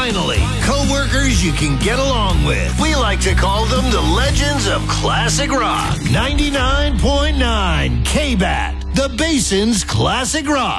finally, co-workers you can get along with. We like to call them the legends of classic rock. 99.9 KBAT, the Basin's Classic Rock.